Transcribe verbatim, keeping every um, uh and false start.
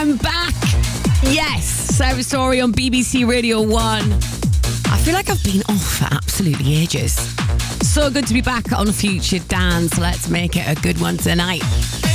I'm back. Yes, Sarah Story on B B C Radio one. I feel like I've been off for absolutely ages. So good to be back on Future Dance. Let's make it a good one tonight.